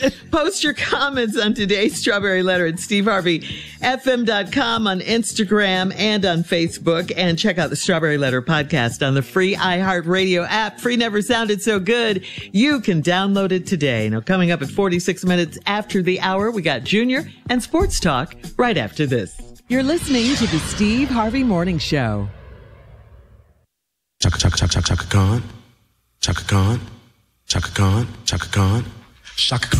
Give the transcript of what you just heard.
Post your comments on today's Strawberry Letter at SteveHarveyFM.com, on Instagram and on Facebook. And check out the Strawberry Letter podcast on the free iHeartRadio app. Free never sounded so good. You can download it today. Now, coming up at 46 minutes after the hour, we got Junior and Sports Talk right after this. You're listening to the Steve Harvey Morning Show. Chaka Khan. Chaka Khan. Chaka Khan. Chaka Khan. Chaka Khan. Chaka Khan.